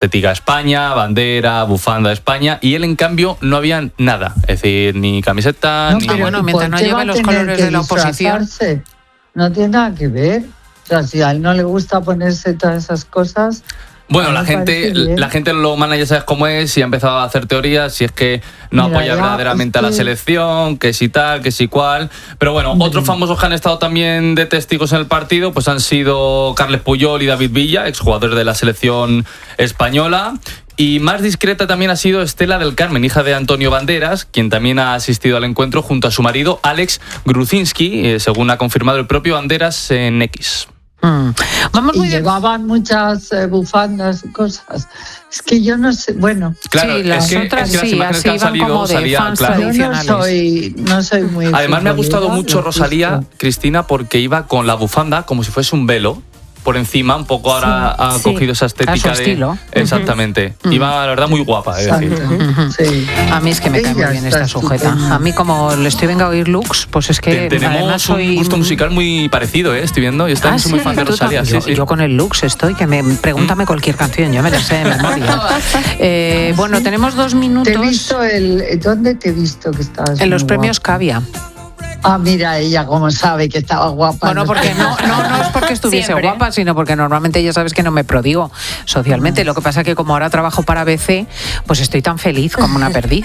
estética España, bandera, bufanda España, y él en cambio no había nada, es decir, ni camiseta, ni... Bueno, mientras no lleve los colores de la oposición. No tiene nada que ver. O sea, si a él no le gusta ponerse todas esas cosas... Bueno, la gente, lo humana ya sabes cómo es, y ha empezado a hacer teorías, si es que no apoya verdaderamente a la selección, que si tal, que si cual. Pero bueno, otros famosos que han estado también de testigos en el partido pues han sido Carles Puyol y David Villa, exjugadores de la selección española. Y más discreta también ha sido Estela del Carmen, hija de Antonio Banderas, quien también ha asistido al encuentro junto a su marido Alex Gruzinski, según ha confirmado el propio Banderas en X. Vamos y llevaban muchas bufandas y cosas. Es que yo no sé, bueno. Claro, sí, las otras es que sí, las imágenes así que han salido, como de fans tradicionales. Yo no soy muy... Además me ha gustado mucho Rosalía, Cristina, porque iba con la bufanda como si fuese un velo por encima, un poco ahora ha cogido esa estética a su estilo. Exactamente. Iba, la verdad, muy guapa, es decir. Sí. A mí es que me cae muy bien esta sujeta. A mí, como le estoy venga a oír looks, pues es que tenemos un gusto musical muy parecido, estoy viendo. Yo estoy muy fan de Rosalía. Yo con el looks estoy, que pregúntame cualquier canción, yo me la sé de memoria. Bueno, tenemos 2 minutos. Te he visto ¿dónde te he visto que estabas? En los premios Cavia. Ah, mira, ella como sabe que estaba guapa. Bueno, porque no es porque estuviese guapa, sino porque normalmente ya sabes que no me prodigo socialmente. Lo que pasa es que como ahora trabajo para ABC, pues estoy tan feliz como una perdiz.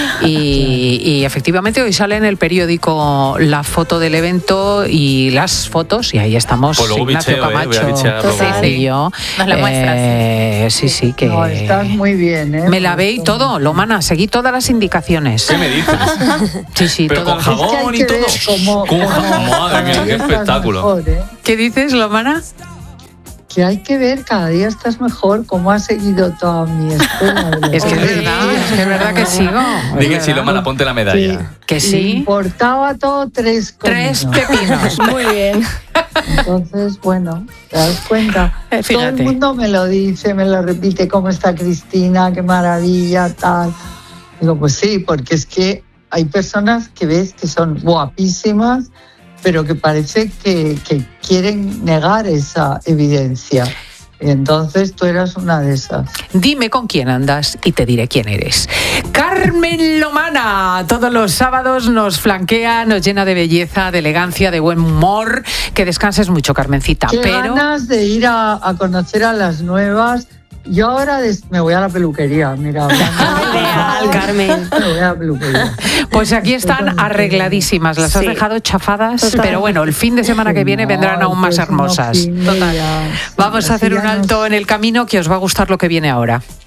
Y efectivamente hoy sale en el periódico la foto del evento y las fotos, y ahí estamos, pues Ignacio Camacho y yo. Nos la muestras. Sí, que... No, estás muy bien, ¿eh? Me lavé y todo, Lomana, seguí todas las indicaciones. ¿Qué me dices? Sí, pero todo. con jabón y todo. Madre mía, qué espectáculo. Mejor, ¿eh? ¿Qué dices, Lomana? Que hay que ver, cada día estás mejor, cómo has seguido toda mi escuela. Es que es verdad que sigo. Dije, si Lomana, ponte la medalla. Sí. Que sí. Le importaba todo 3 pepinos. Muy bien. Entonces, bueno, te das cuenta. Fíjate. Todo el mundo me lo dice, me lo repite, cómo está Cristina, qué maravilla, tal. Digo, pues sí, porque es que hay personas que ves que son guapísimas, pero que parece que quieren negar esa evidencia. Y entonces tú eras una de esas. Dime con quién andas y te diré quién eres. Carmen Lomana, todos los sábados nos flanquea, nos llena de belleza, de elegancia, de buen humor. Que descanses mucho, Carmencita. Qué ganas de ir a conocer a las nuevas. Yo ahora me voy a la peluquería, mira. Ideal, Carmen. Me voy a la peluquería. Pues aquí están arregladísimas, las has dejado chafadas, pero bueno, el fin de semana que viene vendrán aún más hermosas. Total. Vamos a hacer un alto en el camino, que os va a gustar lo que viene ahora.